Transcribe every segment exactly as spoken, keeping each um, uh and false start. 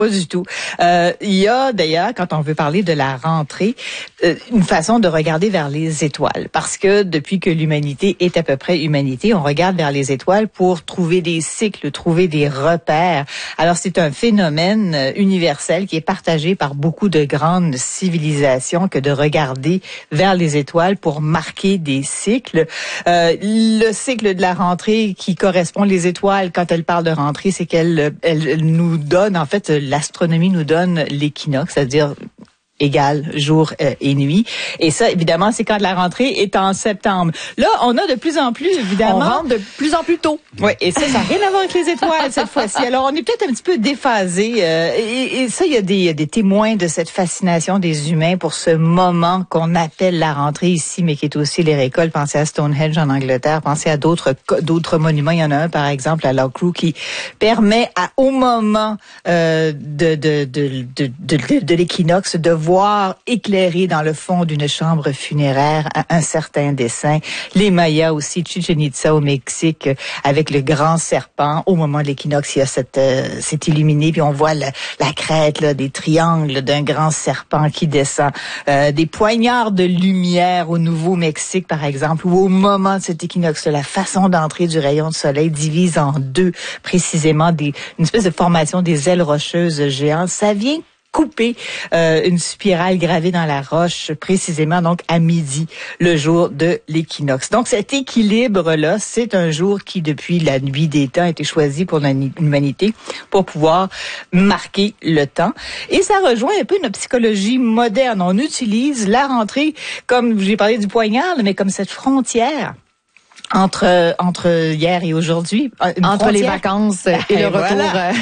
Pas du tout. Euh, il y a d'ailleurs, quand on veut parler de la rentrée, euh, une façon de regarder vers les étoiles. Parce que depuis que l'humanité est à peu près humanité, on regarde vers les étoiles pour trouver des cycles, trouver des repères. Alors c'est un phénomène universel qui est partagé par beaucoup de grandes civilisations que de regarder vers les étoiles pour marquer des cycles. Euh, le cycle de la rentrée qui correspond les étoiles quand elles parlent de rentrée, c'est qu'elles elles nous donnent en fait l'astronomie nous donne l'équinoxe, c'est-à-dire égal jour euh, et nuit. Et ça, évidemment, c'est quand la rentrée est en septembre. Là, on a de plus en plus, évidemment... On rentre de plus en plus tôt. Oui, et ça, ça n'a rien à voir avec les étoiles cette fois-ci. Alors, on est peut-être un petit peu déphasé. Euh, et, et ça, il y a des, il y a des témoins de cette fascination des humains pour ce moment qu'on appelle la rentrée ici, mais qui est aussi les récoltes. Pensez à Stonehenge en Angleterre. Pensez à d'autres d'autres monuments. Il y en a un, par exemple, à Loughborough, qui permet à, au moment euh, de, de, de, de, de, de, de l'équinoxe de voir voir éclairé dans le fond d'une chambre funéraire un certain dessin. Les Mayas aussi, Chichen Itza au Mexique, avec le grand serpent. Au moment de l'équinoxe, il y a cette, euh, c'est illuminé, puis on voit le, la crête là, des triangles d'un grand serpent qui descend. Euh, des poignards de lumière au Nouveau-Mexique, par exemple, où au moment de cet équinoxe, la façon d'entrer du rayon de soleil divise en deux, précisément des, une espèce de formation des ailes rocheuses géantes. Ça vient couper euh, une spirale gravée dans la roche, précisément donc à midi, le jour de l'équinoxe. Donc cet équilibre-là, c'est un jour qui, depuis la nuit des temps, a été choisi pour l'humanité pour pouvoir marquer le temps. Et ça rejoint un peu notre psychologie moderne. On utilise la rentrée, comme j'ai parlé du poignard, mais comme cette frontière entre entre hier et aujourd'hui, entre frontière. Les vacances et, et le retour voilà.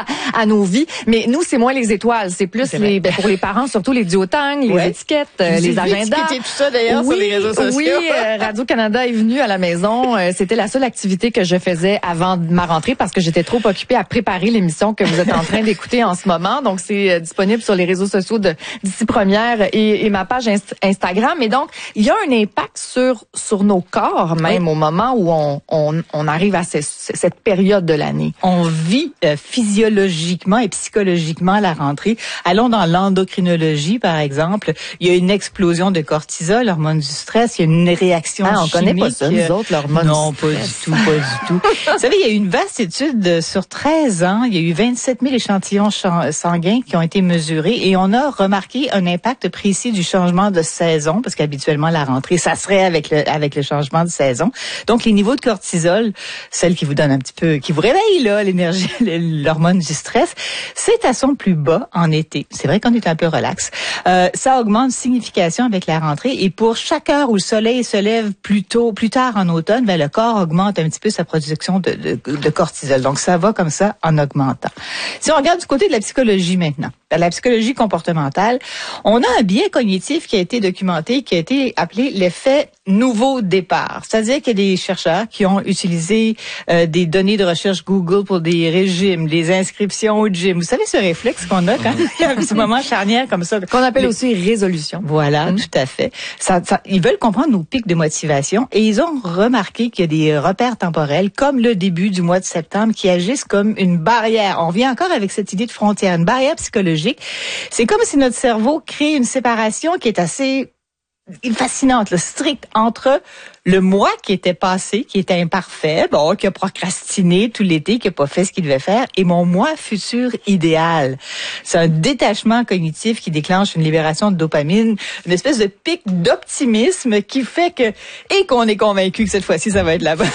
à nos vies. Mais nous, c'est moins les étoiles, c'est plus c'est les ben, pour les parents, surtout les duotangs, les ouais. étiquettes, Vous les agendas. Tout ça d'ailleurs oui, sur les réseaux sociaux. Oui, euh, Radio-Canada est venu à la maison. Euh, c'était la seule activité que je faisais avant ma rentrée parce que j'étais trop occupée à préparer l'émission que vous êtes en train d'écouter en ce moment. Donc c'est euh, disponible sur les réseaux sociaux de d'ici première et, et ma page inst- Instagram. Et donc il y a un impact sur sur nos corps même oui. au moment où on, on, on arrive à ce, cette période de l'année. On vit euh, physiologiquement et psychologiquement la rentrée. Allons dans l'endocrinologie, par exemple. Il y a une explosion de cortisol, l'hormone du stress. Il y a une réaction ah, on chimique. connaît pas ça, nous autres, l'hormone non, du stress. Non, pas du tout, pas du tout. Vous savez, il y a eu une vaste étude sur treize ans. Il y a eu vingt-sept mille échantillons sanguins qui ont été mesurés et on a remarqué un impact précis du changement de saison, parce qu'habituellement, la rentrée, ça serait avec le, avec le changement de saison. Donc, les niveaux de cortisol, celle qui vous donne un petit peu, qui vous réveille là, l'énergie, l'hormone du stress, c'est à son plus bas en été. C'est vrai qu'on est un peu relax. Euh, ça augmente signification avec la rentrée et pour chaque heure où le soleil se lève plus tôt, plus tard en automne, ben le corps augmente un petit peu sa production de, de, de cortisol. Donc ça va comme ça en augmentant. Si on regarde du côté de la psychologie maintenant, de la psychologie comportementale, on a un biais cognitif qui a été documenté, qui a été appelé l'effet nouveau départ. C'est-à-dire qu'il y a des chercheurs qui ont utilisé euh, des données de recherche Google pour des régimes, des inscriptions au gym. Vous savez ce réflexe qu'on a quand il y a un petit moment charnière comme ça. Qu'on appelle aussi résolution. Voilà, mmh. tout à fait. Ça, ça, ils veulent comprendre nos pics de motivation et ils ont remarqué qu'il y a des repères temporels comme le début du mois de septembre qui agissent comme une barrière. On vient encore avec cette idée de frontière, une barrière psychologique. C'est comme si notre cerveau crée une séparation qui est assez fascinante, là, stricte entre le mois qui était passé, qui était imparfait, bon, qui a procrastiné tout l'été, qui a pas fait ce qu'il devait faire, et mon moi futur idéal. C'est un détachement cognitif qui déclenche une libération de dopamine, une espèce de pic d'optimisme qui fait que, et qu'on est convaincu que cette fois-ci, ça va être là-bas.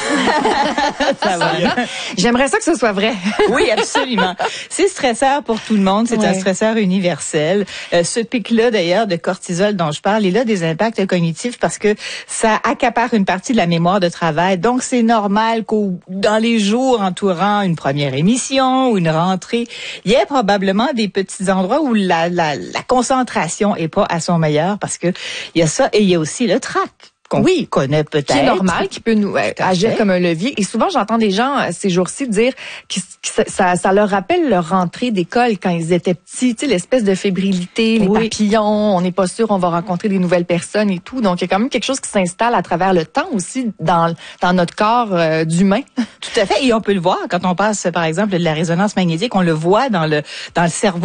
Ça va. J'aimerais ça que ce soit vrai. Oui, absolument. C'est stresseur pour tout le monde. C'est ouais. un stresseur universel. Euh, ce pic-là, d'ailleurs, de cortisol dont je parle, il a des impacts cognitifs parce que ça accapare une partie de la mémoire de travail. Donc, c'est normal qu'au dans les jours entourant une première émission ou une rentrée, il y ait probablement des petits endroits où la, la, la concentration est pas à son meilleur parce que il y a ça et il y a aussi le trac. Qu'on oui, connaît peut-être. Qui est normal, qui peut nous euh, agir comme un levier. Et souvent, j'entends des gens euh, ces jours-ci dire que, que ça, ça leur rappelle leur rentrée d'école quand ils étaient petits, tu sais, l'espèce de fébrilité, les oui. papillons, on n'est pas sûr, on va rencontrer des nouvelles personnes et tout. Donc, il y a quand même quelque chose qui s'installe à travers le temps aussi dans dans notre corps euh, d'humain. Tout à fait. Et on peut le voir quand on passe, par exemple, de la résonance magnétique, on le voit dans le dans le cerveau.